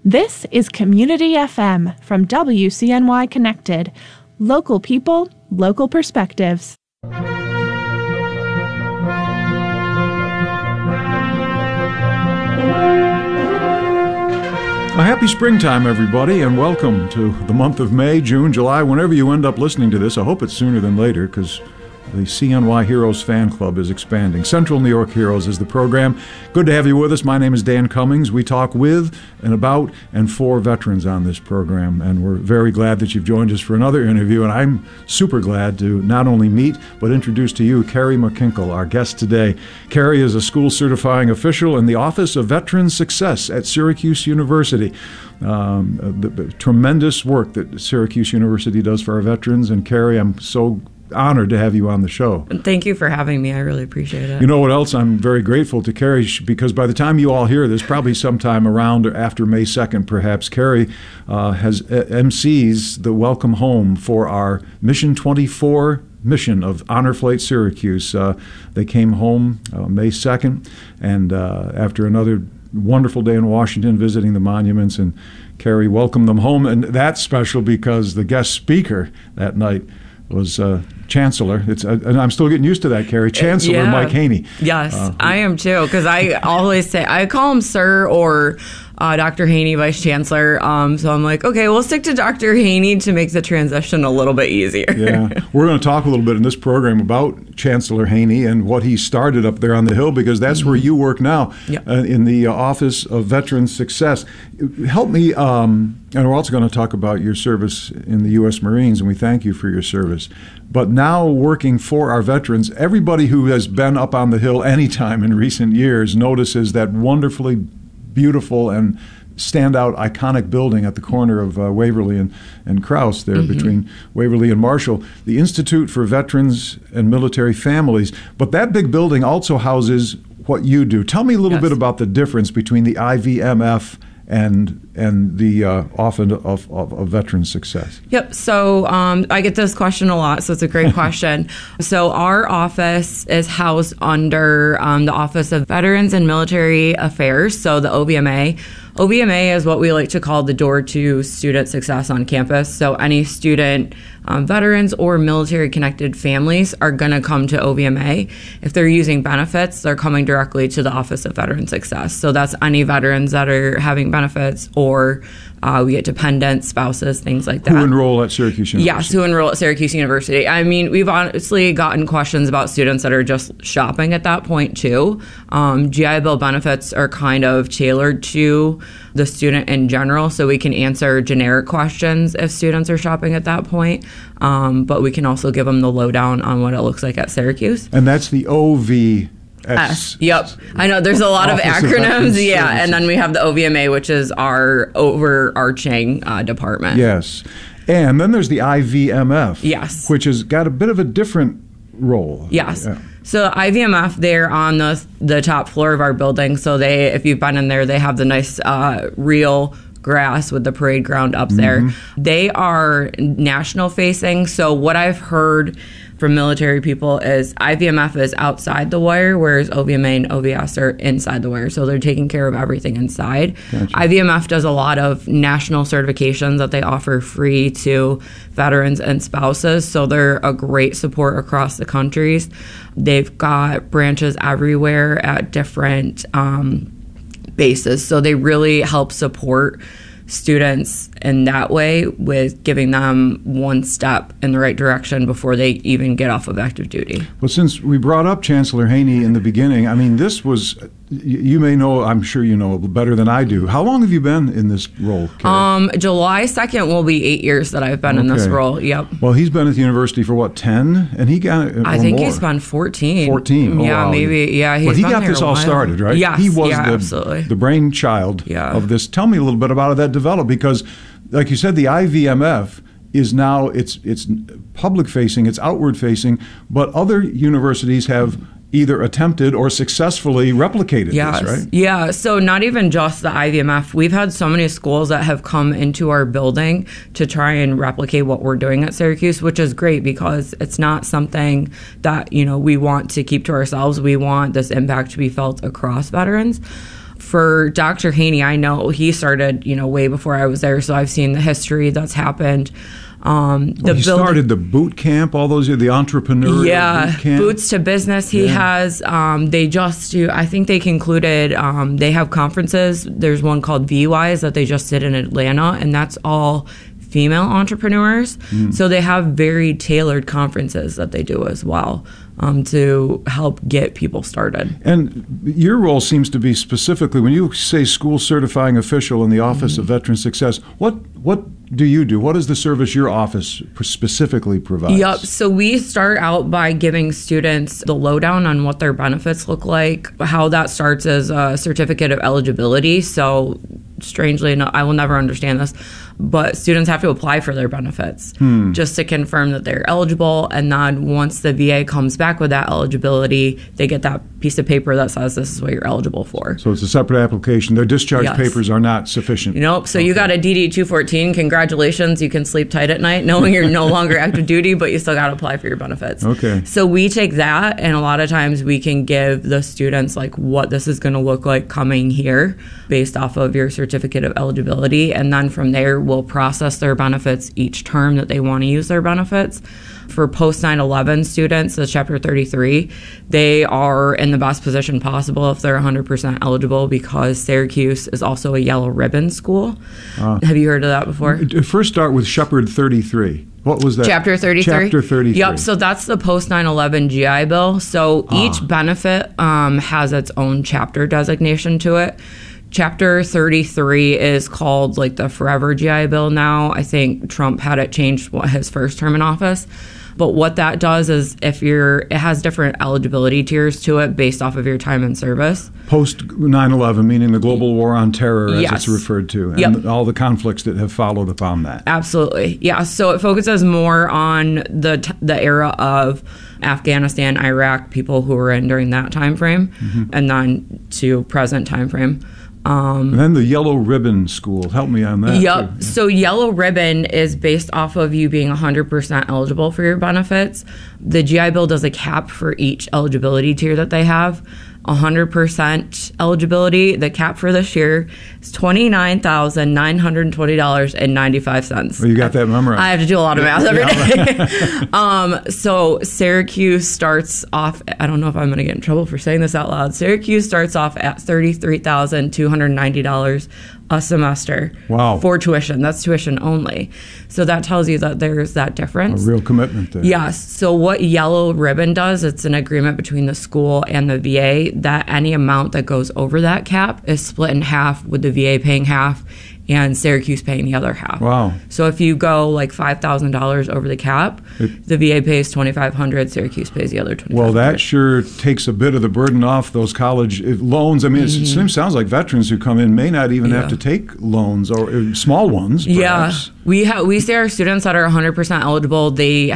This is Community FM from WCNY Connected. Local people, local perspectives. A happy springtime, everybody, and welcome to the month of May, June, July, whenever you end up listening to this. I hope it's sooner than later, because the CNY Heroes fan club is expanding. Central New York Heroes is the program. Good to have you with us. My name is Dan Cummings. We talk with and about and for veterans on this program, and we're very glad that you've joined us for another interview, and I'm super glad to not only meet but introduce to you Carrie McKinkle, our guest today. Carrie is a school certifying official in the Office of Veteran Success at Syracuse University. The tremendous work that Syracuse University does for our veterans, and Carrie, I'm so honored to have you on the show. Thank you for having me. I really appreciate it. You know what else? I'm very grateful to Carrie, because by the time you all hear this, probably sometime around or after May 2nd, perhaps, Carrie has MCs the welcome home for our Mission 24 mission of Honor Flight Syracuse. They came home May 2nd, and after another wonderful day in Washington visiting the monuments, and Carrie welcomed them home. And that's special because the guest speaker that night was Chancellor. And I'm still getting used to that, Carrie. Chancellor Mike Haney. Yes, I am too, because I always say, I call him Sir or Dr. Haney, Vice Chancellor. So I'm like, okay, we'll stick to Dr. Haney to make the transition a little bit easier. Yeah, we're going to talk a little bit in this program about Chancellor Haney and what he started up there on the Hill, because that's where you work now, in the Office of Veteran Success. Help me, and we're also going to talk about your service in the U.S. Marines, and we thank you for your service. But now working for our veterans, everybody who has been up on the Hill anytime in recent years notices that wonderfully beautiful and standout iconic building at the corner of Waverly and Krause there, between Waverly and Marshall, the Institute for Veterans and Military Families. But that big building also houses what you do. Tell me a little bit about the difference between the IVMF and the Office of Veteran Success. Yep. So I get this question a lot, so it's a great question. So our office is housed under the Office of Veterans and Military Affairs, so the OVMA. OVMA is what we like to call the door to student success on campus. So any student, veterans or military-connected families are going to come to OVMA. If they're using benefits, they're coming directly to the Office of Veteran Success. So that's any veterans that are having benefits, or we get dependents, spouses, things like that. Who enroll at Syracuse University? Yes, who enroll at Syracuse University. I mean, we've honestly gotten questions about students that are just shopping at that point, too. GI Bill benefits are kind of tailored to the student in general, so we can answer generic questions if students are shopping at that point. But we can also give them the lowdown on what it looks like at Syracuse. And that's the OVS. Yep. I know there's a lot of acronyms. Yeah. And then we have the OVMA, which is our overarching department. Yes. And then there's the IVMF. Yes. Which has got a bit of a different role. Yes. Yeah. So IVMF, they're on the top floor of our building. So if you've been in there, they have the nice real grass with the parade ground up there. They are national facing. So what I've heard from military people is IVMF is outside the wire, whereas OVMA and OVS are inside the wire. So they're taking care of everything inside. Gotcha. IVMF does a lot of national certifications that they offer free to veterans and spouses. So they're a great support across the countries. They've got branches everywhere at different bases. So they really help support students in that way, with giving them one step in the right direction before they even get off of active duty. Well, since we brought up Chancellor Haney in the beginning, I mean, this was, you may know, I'm sure you know better than I do. How long have you been in this role, Carrie? July 2nd will be 8 years that I've been in this role. Yep. Well, he's been at the university for what, 10? And he got I think he's been 14. 14. Oh, yeah, wow. Maybe. Yeah, he's but he been got there this a all while. started, right? Yes. He was absolutely the brainchild of this. Tell me a little bit about how that developed, because like you said, the IVMF is now, it's public facing, it's outward facing, but other universities have either attempted or successfully replicated this, right? Yeah, so not even just the IVMF. We've had so many schools that have come into our building to try and replicate what we're doing at Syracuse, which is great because it's not something that, we want to keep to ourselves. We want this impact to be felt across veterans. For Dr. Haney, I know he started, way before I was there, so I've seen the history that's happened. He started the boot camp all those years, the entrepreneur boot camp. Boots to Business he has. They just do, I think they concluded, they have conferences. There's one called VWise that they just did in Atlanta, and that's all female entrepreneurs. So they have very tailored conferences that they do as well. To help get people started. And your role seems to be specifically, when you say school certifying official in the Office of Veteran Success, what do you do? What is the service your office specifically provides? Yep. So we start out by giving students the lowdown on what their benefits look like. How that starts as a certificate of eligibility. So strangely enough, I will never understand this, but students have to apply for their benefits just to confirm that they're eligible. And then once the VA comes back with that eligibility, they get that piece of paper that says this is what you're eligible for. So it's a separate application. Their discharge papers are not sufficient. Nope. So you got a DD 214. Congratulations. You can sleep tight at night knowing you're no longer active duty, but you still got to apply for your benefits. Okay. So we take that, and a lot of times we can give the students like what this is going to look like coming here based off of your certificate of eligibility. And then from there, we'll process their benefits each term that they want to use their benefits. For post 9/11 students, the Chapter 33, they are in the best position possible if they're 100% eligible, because Syracuse is also a yellow ribbon school. Have you heard of that before? First start with Shepherd 33. What was that? Chapter 33? Chapter 33. Yep, so that's the post 9/11 GI Bill. So each benefit has its own chapter designation to it. Chapter 33 is called like the Forever GI Bill now. I think Trump had it changed his first term in office. But what that does is it has different eligibility tiers to it based off of your time in service. Post 9/11, meaning the global war on terror, as it's referred to, and all the conflicts that have followed upon that. Absolutely. Yeah. So it focuses more on the era of Afghanistan, Iraq, people who were in during that time frame, and then to present time frame. And then the Yellow Ribbon School. Help me on that. Yep. Too. So Yellow Ribbon is based off of you being 100% eligible for your benefits. The GI Bill does a cap for each eligibility tier that they have. 100% eligibility, the cap for this year is $29,920.95. Well, you got that memorized. I have to do a lot of math every day. So Syracuse starts off, I don't know if I'm going to get in trouble for saying this out loud. Syracuse starts off at $33,290 a semester. Wow. For tuition. That's tuition only. So that tells you that there's that difference. A real commitment there. Yes. So what Yellow Ribbon does, it's an agreement between the school and the VA that any amount that goes over that cap is split in half, with the VA paying half and Syracuse paying the other half. Wow. So if you go like $5,000 over the cap, the VA pays $2,500, Syracuse pays the other $2,500. Well, that sure takes a bit of the burden off those college loans. I mean, it sounds like veterans who come in may not even have to take loans, or small ones, perhaps. Yeah. We say our students that are 100% eligible,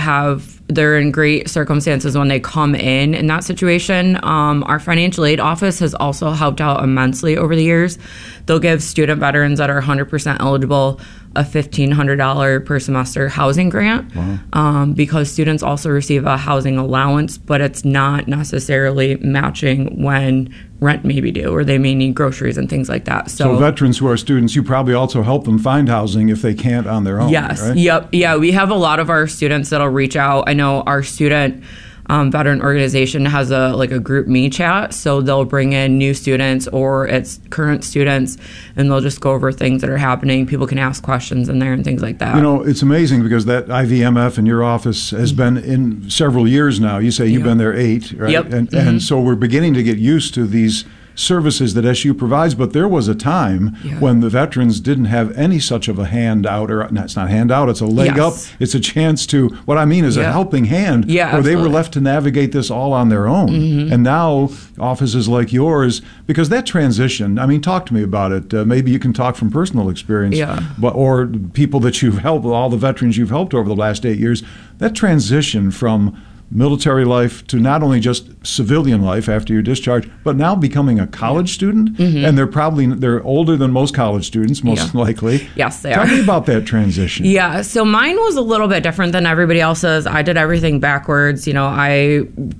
they're in great circumstances when they come in that situation. Our financial aid office has also helped out immensely over the years. They'll give student veterans that are 100% eligible a $1,500 per semester housing grant. Wow. Because students also receive a housing allowance, but it's not necessarily matching when rent may be due, or they may need groceries and things like that. So veterans who are students, you probably also help them find housing if they can't on their own. Yes. Right? Yep. Yeah. We have a lot of our students that'll reach out. I know our student veteran organization has a group me chat, so they'll bring in new students or it's current students, and they'll just go over things that are happening. People can ask questions in there and things like that. You know, it's amazing because that IVMF in your office has been in several years now. You say you've been there 8, right? Yep. And so we're beginning to get used to these services that SU provides, but there was a time when the veterans didn't have any such of a handout, or it's not handout, it's a leg up. It's a chance to, what I mean is a helping hand, where they were left to navigate this all on their own. And now offices like yours, because that transition, I mean, talk to me about it. Maybe you can talk from personal experience, or people that you've helped, all the veterans you've helped over the last 8 years, that transition from military life to not only just civilian life after your discharge, but now becoming a college student, and they're older than most college students, most likely. Yes, they are. Tell me about that transition. Yeah, so mine was a little bit different than everybody else's. I did everything backwards. You know, I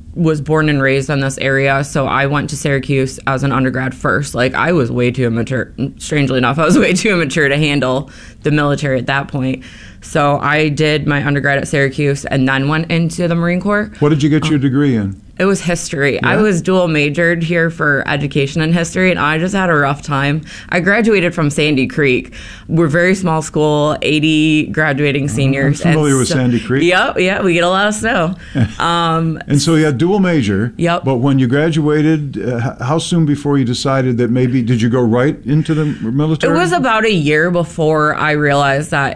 was born and raised in this area, so I went to Syracuse as an undergrad first. Like, I was way too immature. Strangely enough, I was way too immature to handle the military at that point. So I did my undergrad at Syracuse and then went into the Marine Corps. What did you get your degree in? It was history. Yeah? I was dual majored here for education and history, and I just had a rough time. I graduated from Sandy Creek. We're a very small school, 80 graduating seniors. I'm familiar with Sandy Creek. Yep, yeah, we get a lot of snow. And so you had dual major. Yep. But when you graduated, how soon before you decided that maybe, did you go right into the military? It was about a year before I realized that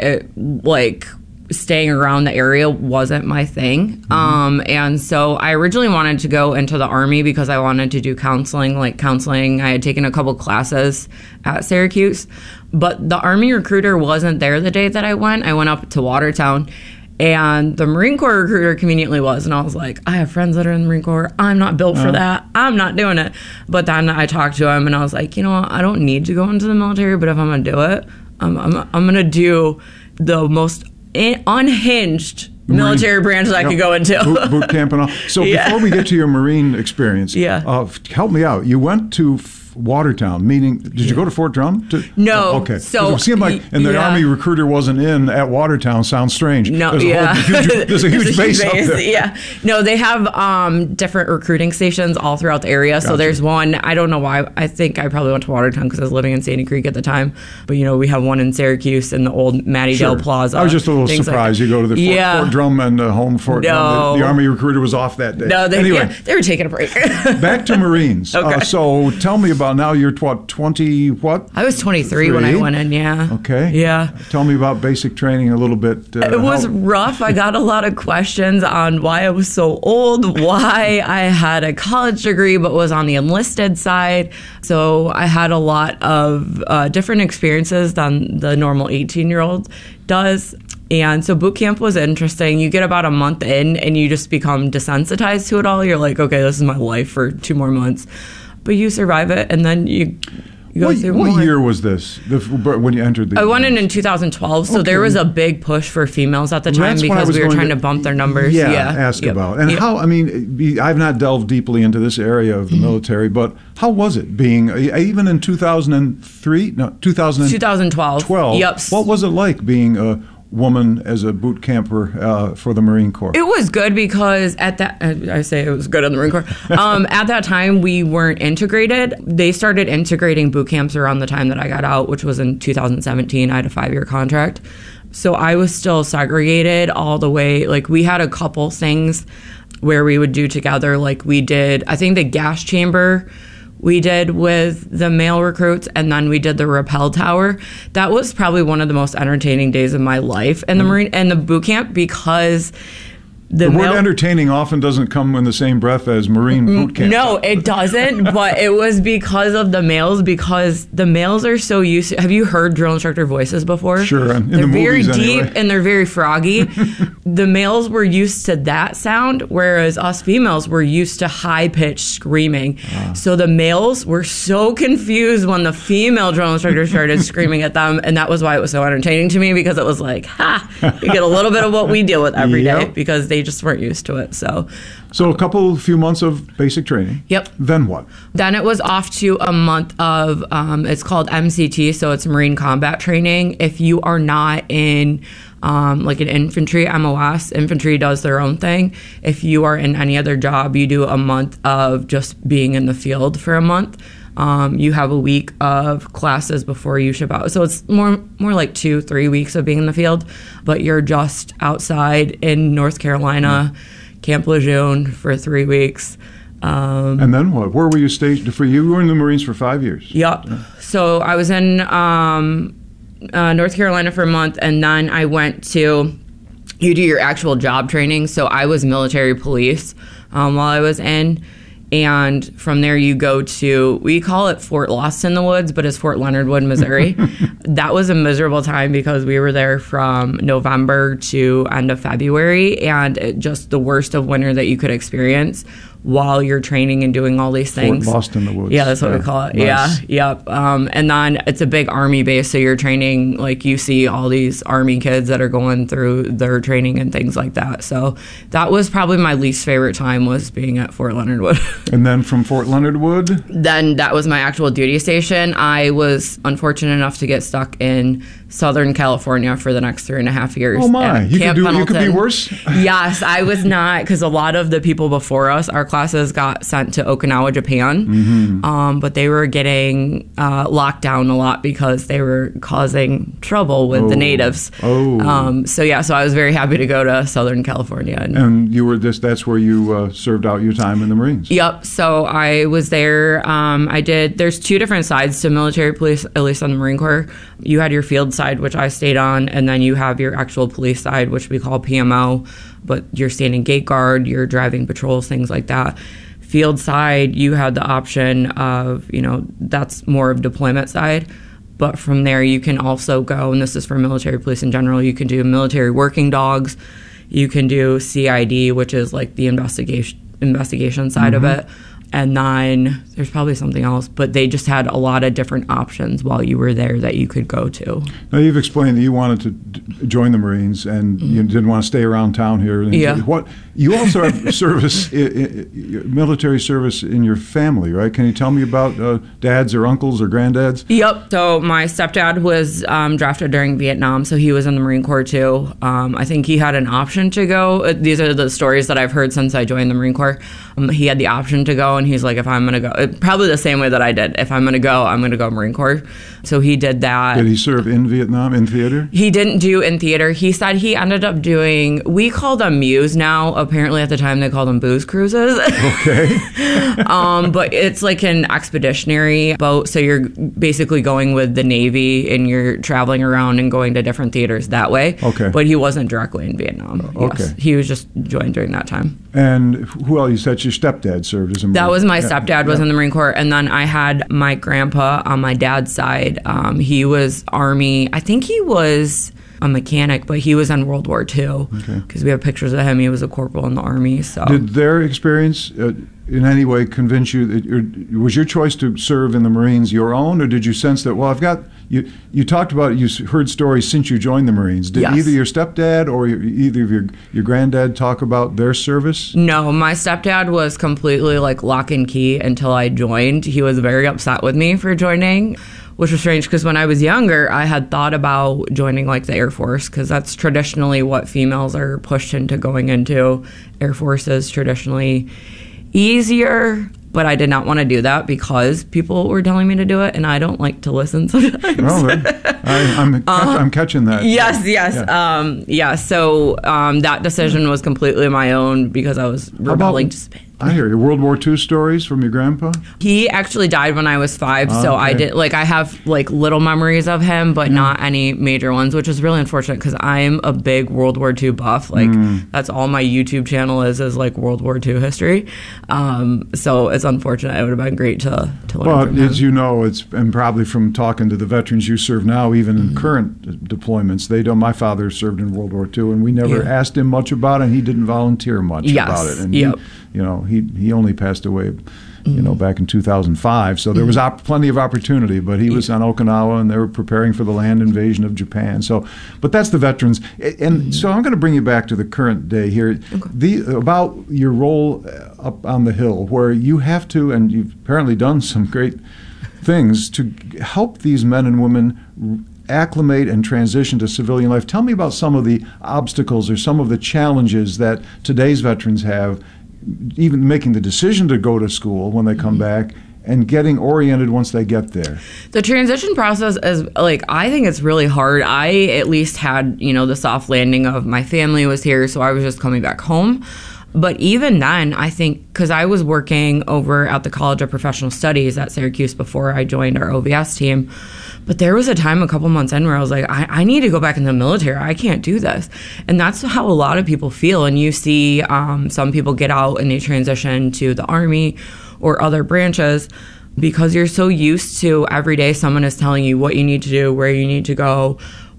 staying around the area wasn't my thing. And so I originally wanted to go into the Army because I wanted to do counseling. I had taken a couple classes at Syracuse, but the Army recruiter wasn't there the day that I went. I went up to Watertown, and the Marine Corps recruiter conveniently was. And I was like, I have friends that are in the Marine Corps. I'm not built for that. I'm not doing it. But then I talked to him, and I was like, you know what? I don't need to go into the military, but if I'm going to do it, I'm going to do the most unhinged military branch that I could go into. Boot camp and all. So before we get to your Marine experience, help me out. You went to Watertown, meaning, did you go to Fort Drum? No. Okay. So it seemed like, and the Army recruiter wasn't in at Watertown. Sounds strange. No, there's a huge base up there. Yeah. No, they have different recruiting stations all throughout the area. Gotcha. So there's one, I don't know why, I think I probably went to Watertown because I was living in Sandy Creek at the time. But, we have one in Syracuse in the old Mattydale Sure. Plaza. I was just a little surprised. You go to the Fort Drum and home Fort Drum. The Army recruiter was off that day. No, they were taking a break. Back to Marines. Okay. So tell me about now, you're 20 what? I was 23 when I went in, yeah. Okay. Yeah. Tell me about basic training a little bit. It was rough. I got a lot of questions on why I was so old, why I had a college degree but was on the enlisted side. So I had a lot of different experiences than the normal 18-year-old does. And so boot camp was interesting. You get about a month in and you just become desensitized to it all. You're like, okay, this is my life for 2 more months. But you survive it, and then you go through more. What year was this, when you entered the... I went in 2012, so there was a big push for females at the time because we were trying to bump their numbers. Ask about. And how, I've not delved deeply into this area of the military, but how was it being, even in 2012. Yep. What was it like being a woman as a boot camper for the Marine Corps? It was good because I say it was good in the Marine Corps. At that time, we weren't integrated. They started integrating boot camps around the time that I got out, which was in 2017. I had a 5-year contract. So I was still segregated all the way. Like, we had a couple things where we would do together. Like, we did, I think, the gas chamber we did with the male recruits, and then we did the rappel tower. That was probably one of the most entertaining days of my life in the Marine and the boot camp, because the word entertaining often doesn't come in the same breath as Marine boot camp. No, it doesn't, but it was because of the males, because the males are so used to... Have you heard drill instructor voices before? Sure, in they're the movies very deep anyway. And they're very froggy. The males were used to that sound, whereas us females were used to high-pitched screaming. So the males were so confused when the female drill instructor started screaming at them, and that was why it was so entertaining to me, because it was like, you get a little bit of what we deal with every day, because they just weren't used to it. So a few months of basic training. Yep. Then what? Then it was off to a month of, it's called MCT, so it's Marine Combat Training. If you are not in like an infantry MOS, infantry does their own thing. If you are in any other job, you do a month of just being in the field for a month. You have a week of classes before you ship out. So it's more like 2-3 weeks of being in the field, but you're just outside in North Carolina, Camp Lejeune for 3 weeks. And then what? Where were you stationed? You were in the Marines for 5 years. Yep. So I was in North Carolina for a month, and then I went to... You do your actual job training. So I was military police while I was in. And from there you go to, we call it Fort Lost in the Woods, but it's Fort Leonard Wood, Missouri. That was a miserable time because we were there from November to end of February, and just the worst of winter that you could experience while you're training and doing all these things. Fort Lost in the Woods. Yeah, that's what we call it. Nice. Yeah, yep. And then it's a big Army base, so you're training, like you see all these Army kids that are going through their training and things like that. So that was probably my least favorite time, was being at Fort Leonard Wood. And then from Fort Leonard Wood? Then that was my actual duty station. I was unfortunate enough to get stuck in Southern California for the next 3.5 years. Oh my, you could be worse? Yes, I was not, because a lot of the people before us, our classes got sent to Okinawa, Japan, but they were getting locked down a lot because they were causing trouble with the natives. So I was very happy to go to Southern California. And you were that's where you served out your time in the Marines. Yep, so I was there. There's two different sides to military police, at least on the Marine Corps. You had your field side, which I stayed on, and then you have your actual police side, which we call PMO, but you're standing gate guard, you're driving patrols, things like that. Field side, you had the option of, that's more of deployment side. But from there, you can also go, and this is for military police in general, you can do military working dogs, you can do CID, which is like the investigation side of it. And then there's probably something else, but they just had a lot of different options while you were there that you could go to. Now, you've explained that you wanted to join the Marines and you didn't want to stay around town here. Yeah. You also have service, military service in your family, right? Can you tell me about dads or uncles or granddads? Yep. So my stepdad was drafted during Vietnam, so he was in the Marine Corps too. I think he had an option to go. These are the stories that I've heard since I joined the Marine Corps. He had the option to go, and he's like, if I'm going to go, probably the same way that I did. If I'm going to go Marine Corps. So he did that. Did he serve in Vietnam, in theater? He didn't do in theater. He said he ended up doing, we call them Muse now. Apparently at the time they called them booze cruises. Okay. But it's like an expeditionary boat. So you're basically going with the Navy and you're traveling around and going to different theaters that way. Okay. But he wasn't directly in Vietnam. Okay. Yes. He was just joined during that time. And who else? You said your stepdad served as a Marine. That was my stepdad was in the Marine Corps. And then I had my grandpa on my dad's side. He was Army. I think he was a mechanic, but he was in World War II because we have pictures of him. He was a corporal in the Army. So did their experience in any way convince you that was your choice to serve in the Marines your own, or did you sense that, well, I've got you talked about it, you heard stories since you joined the Marines. Did either your stepdad or either of your granddad talk about their service? No, my stepdad was completely like lock and key until I joined. He was very upset with me for joining, which was strange because when I was younger, I had thought about joining like the Air Force because that's traditionally what females are pushed into going into. Air Force is traditionally easier, but I did not want to do that because people were telling me to do it, and I don't like to listen sometimes. Well, I'm catching that. Yes. Yeah. So that decision was completely my own because I was rebelling to spin. I hear you. World War II stories from your grandpa? He actually died when I was 5, so I did I have like little memories of him, but not any major ones, which is really unfortunate because I'm a big World War II buff. Like that's all my YouTube channel is like World War II history. So it's unfortunate. It would have been great to learn from him. As you know, and probably from talking to the veterans you serve now, even in current deployments, my father served in World War II, and we never asked him much about it, and he didn't volunteer much about it. And he only passed away, back in 2005. So there was plenty of opportunity, but he was on Okinawa, and they were preparing for the land invasion of Japan. So, but that's the veterans. And so I'm going to bring you back to the current day here. About your role up on the Hill, where you have to, and you've apparently done some great things to help these men and women acclimate and transition to civilian life. Tell me about some of the obstacles or some of the challenges that today's veterans have, even making the decision to go to school when they come back and getting oriented once they get there. The transition process is I think it's really hard. I at least had, the soft landing of my family was here, so I was just coming back home. But even then, I think, because I was working over at the College of Professional Studies at Syracuse before I joined our OVS team, but there was a time a couple months in where I was like, I need to go back in the military. I can't do this. And that's how a lot of people feel. And you see some people get out and they transition to the Army or other branches because you're so used to every day someone is telling you what you need to do, where you need to go,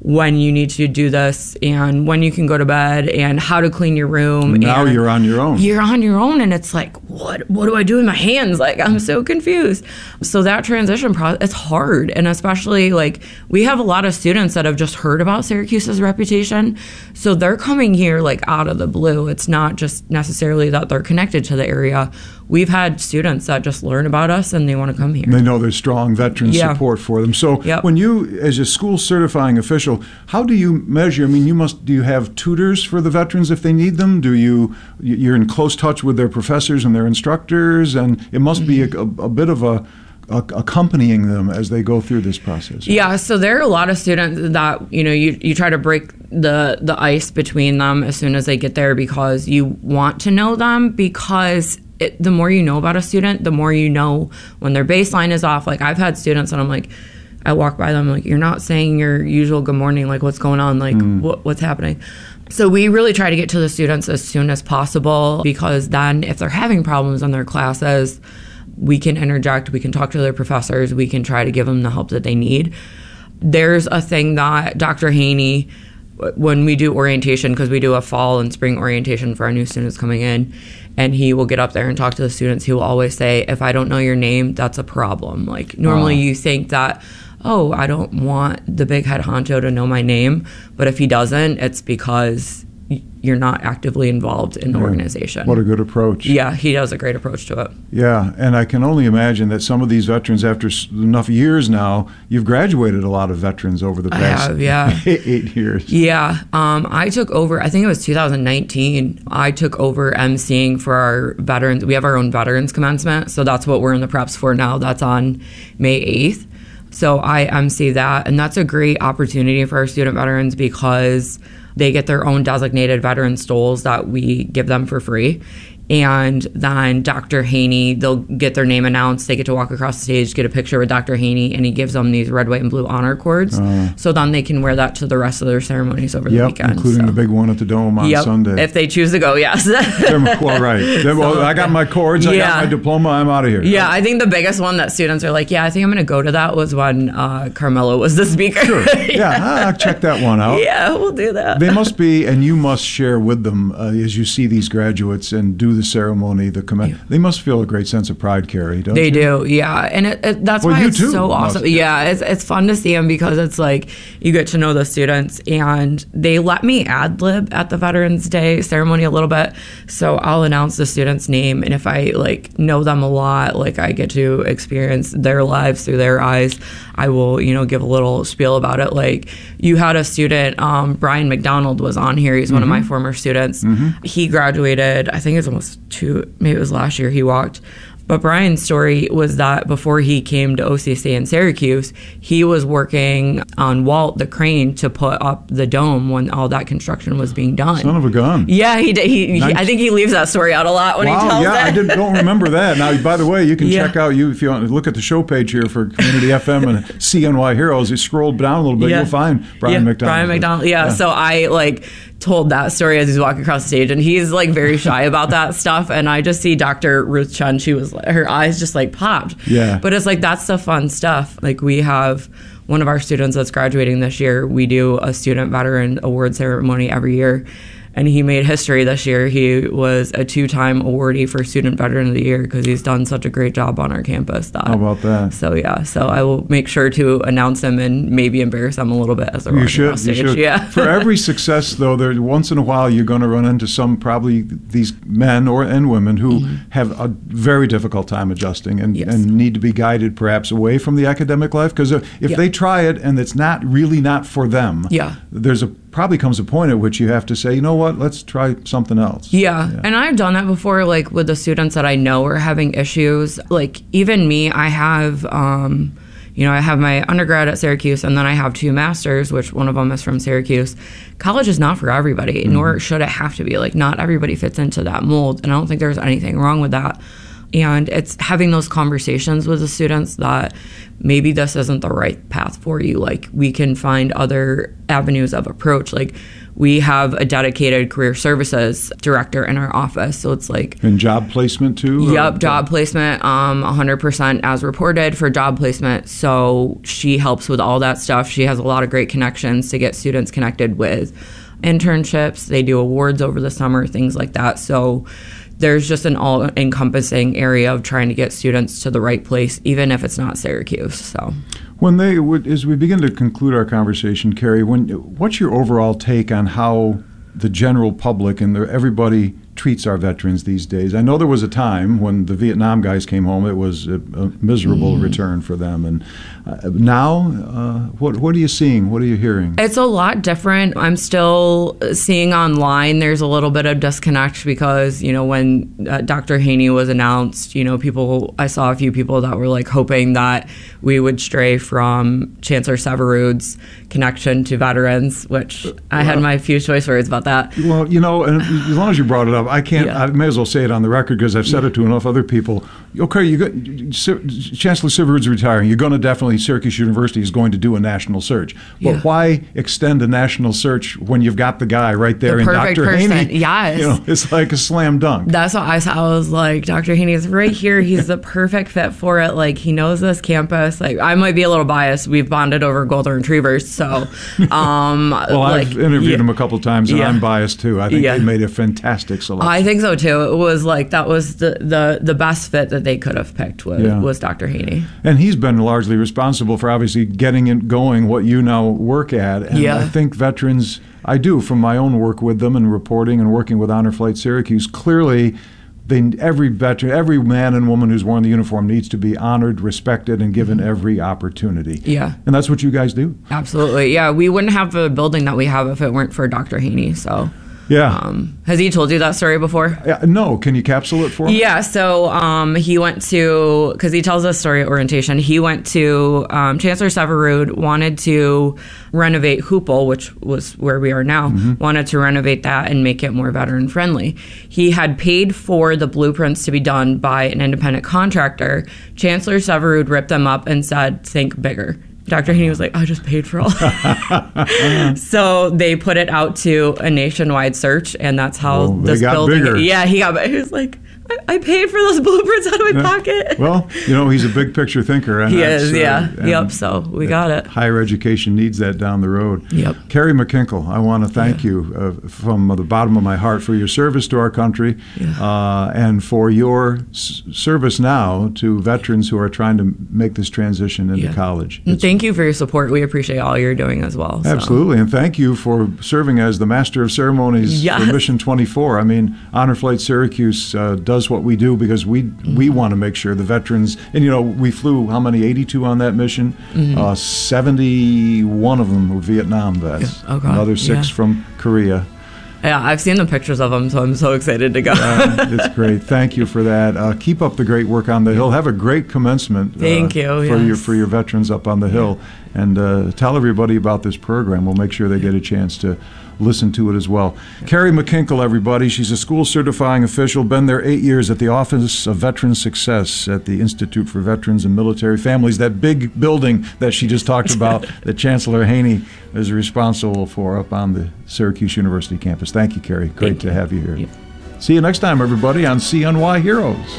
when you need to do this and when you can go to bed and how to clean your room. Now you're on your own. You're on your own, and it's like, what do I do with my hands? Like, I'm so confused. So that transition process, it's hard. And especially, like, we have a lot of students that have just heard about Syracuse's reputation. So they're coming here, like, out of the blue. It's not just necessarily that they're connected to the area. We've had students that just learn about us and they want to come here. They know there's strong veteran support for them. So when you, as a school certifying official, how do you measure? I mean, do you have tutors for the veterans if they need them? You're in close touch with their professors and their instructors, and it must be a bit of accompanying them as they go through this process. Yeah, so there are a lot of students that, you try to break the ice between them as soon as they get there, because you want to know them, because the more you know about a student, the more you know when their baseline is off. Like, I've had students and I'm like, I walk by them like, you're not saying your usual good morning, like, what's going on, like, what's happening? So we really try to get to the students as soon as possible, because then if they're having problems in their classes, we can interject, we can talk to their professors, we can try to give them the help that they need. There's a thing that Dr. Haney, when we do orientation, because we do a fall and spring orientation for our new students coming in, and he will get up there and talk to the students, he will always say, if I don't know your name, that's a problem. Like, normally you think that, oh, I don't want the big head honcho to know my name, but if he doesn't, it's because you're not actively involved in the organization. What a good approach. Yeah, he does a great approach to it. Yeah, and I can only imagine that some of these veterans, after enough years now, you've graduated a lot of veterans over the past 8 years. Yeah, I took over, I think it was 2019, I took over emceeing for our veterans. We have our own veterans commencement, so that's what we're in the preps for now. That's on May 8th. So I MC that, and that's a great opportunity for our student veterans, because they get their own designated veteran stoles that we give them for free. And then Dr. Haney, they'll get their name announced. They get to walk across the stage, get a picture with Dr. Haney, and he gives them these red, white, and blue honor cords. So then they can wear that to the rest of their ceremonies over the weekend. Including the big one at the Dome on Sunday. If they choose to go, yes. Well, right. Well, I got my cords, I got my diploma, I'm out of here. Yeah, I think the biggest one that students are like, I think I'm going to go to that, was when Carmelo was the speaker. Sure. I'll check that one out. Yeah, we'll do that. They must be, and you must share with them as you see these graduates and do the ceremony, the commencement. They must feel a great sense of pride, Carrie, don't they? They do, yeah. And that's why it's so awesome. Yeah, it's fun to see them, because it's like you get to know the students, and they let me ad-lib at the Veterans Day ceremony a little bit. So I'll announce the student's name, and if I know them a lot, I get to experience their lives through their eyes, I will, give a little spiel about it. Like, you had a student, Brian McDonald was on here. He's one of my former students. He graduated, I think it was almost maybe it was last year he walked. But Brian's story was that before he came to OCC in Syracuse, he was working on Walt the crane to put up the dome when all that construction was being done. Son of a gun. Yeah, he did. Nice. I think he leaves that story out a lot when he tells it. I don't remember that. Now, by the way, you can check out, if you want to look at the show page here for Community FM and CNY Heroes, you scroll down a little bit, you'll find Brian McDonald. Brian McDonald, so I told that story as he's walking across the stage, and he's very shy about that stuff, and I just see Dr. Ruth Chun, her eyes just popped. Yeah. But it's that's the fun stuff. We have one of our students that's graduating this year, we do a student veteran award ceremony every year. And he made history this year. He was a 2-time awardee for Student Veteran of the Year, because he's done such a great job on our campus. How about that? So I will make sure to announce him and maybe embarrass him a little bit as they're walking across stage. You should. Yeah. For every success, though, once in a while you're going to run into probably these men and women who have a very difficult time adjusting and need to be guided perhaps away from the academic life. Because if they try it and it's not for them, probably comes a point at which you have to say, you know what, let's try something else. Yeah. And I've done that before, with the students that I know are having issues. Even me, I have, I have my undergrad at Syracuse, and then I have 2 masters, which one of them is from Syracuse. College is not for everybody, nor should it have to be. Not everybody fits into that mold, and I don't think there's anything wrong with that. And it's having those conversations with the students that maybe this isn't the right path for you. Like, we can find other avenues of approach. Like, we have a dedicated career services director in our office. So it's like... And job placement too? Yep, job placement, 100% as reported for job placement. So she helps with all that stuff. She has a lot of great connections to get students connected with internships. They do awards over the summer, things like that. So there's just an all-encompassing area of trying to get students to the right place, even if it's not Syracuse. So... As we begin to conclude our conversation, Carrie, what's your overall take on how the general public and everybody treats our veterans these days? I know there was a time when the Vietnam guys came home, it was a miserable return for them. And now, what are you seeing? What are you hearing? It's a lot different. I'm still seeing online there's a little bit of disconnect because, when Dr. Haney was announced, I saw a few people that were like hoping that we would stray from Chancellor Severud's connection to veterans, which I had my few choice words about that. Well, and as long as you brought it up, I can't. Yeah. I may as well say it on the record because I've said it to enough other people. Okay, Chancellor Severud's retiring. You're going to definitely, Syracuse University is going to do a national search. But why extend a national search when you've got the guy right there in Dr. Haney? Yes. It's like a slam dunk. That's what I saw. I was like, Dr. Haney is right here. He's the perfect fit for it. Like, he knows this campus. Like, I might be a little biased. We've bonded over golden retrievers. So, well, I've interviewed him a couple times, and I'm biased too. I think they made a fantastic selection. I think so too. It was like that was the best fit that they could have picked was Dr. Haney. And he's been largely responsible for obviously getting it going what you now work at. And I think veterans, I do from my own work with them and reporting and working with Honor Flight Syracuse, clearly every veteran, every man and woman who's worn the uniform needs to be honored, respected, and given every opportunity. Yeah. And that's what you guys do. Absolutely. Yeah. We wouldn't have the building that we have if it weren't for Dr. Haney. So... Yeah. Has he told you that story before? No. Can you capsule it for me? Yeah. So he went to, because he tells us story at orientation, he went to Chancellor Severud, wanted to renovate Hoople, which was where we are now, wanted to renovate that and make it more veteran friendly. He had paid for the blueprints to be done by an independent contractor. Chancellor Severud ripped them up and said, think bigger. Dr. Haney was like, I just paid for all that. So they put it out to a nationwide search, and that's how this building... Bigger. Yeah, he was like, I paid for those blueprints out of my pocket. Well, he's a big picture thinker. And he is, Yep, so we got it. Higher education needs that down the road. Yep. Carrie McKinkle, I want to thank you from the bottom of my heart for your service to our country and for your service now to veterans who are trying to make this transition into college. And thank you for your support. We appreciate all you're doing as well. Absolutely, and thank you for serving as the Master of Ceremonies for Mission 24. I mean, Honor Flight Syracuse does what we do because we want to make sure the veterans, and we flew how many, 82 on that mission? 71 of them were Vietnam vets. Yeah. Oh, God. Another 6 from Korea. Yeah, I've seen the pictures of them, so I'm so excited to go. It's great. Thank you for that. Keep up the great work on the Hill. Have a great commencement. Thank you. For your veterans up on the Hill. And tell everybody about this program. We'll make sure they get a chance to listen to it as well. Carrie McKinkle, everybody. She's a school certifying official, been there 8 years at the Office of Veteran Success at the Institute for Veterans and Military Families, that big building that she just talked about that Chancellor Haney is responsible for up on the Syracuse University campus. Thank you, Carrie. Great to have you here. Yep. See you next time, everybody, on CNY Heroes.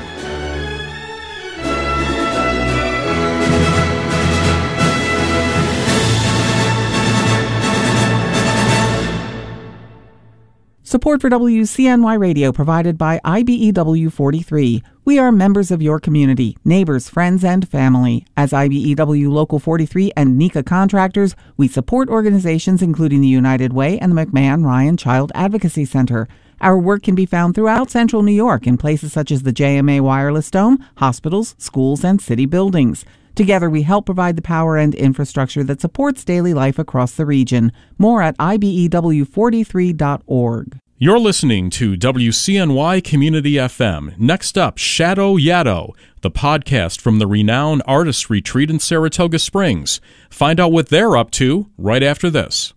Support for WCNY Radio provided by IBEW 43. We are members of your community, neighbors, friends, and family. As IBEW Local 43 and NECA contractors, we support organizations including the United Way and the McMahon Ryan Child Advocacy Center. Our work can be found throughout Central New York in places such as the JMA Wireless Dome, hospitals, schools, and city buildings. Together, we help provide the power and infrastructure that supports daily life across the region. More at IBEW43.org. You're listening to WCNY Community FM. Next up, Shadow Yaddo, the podcast from the renowned Artists Retreat in Saratoga Springs. Find out what they're up to right after this.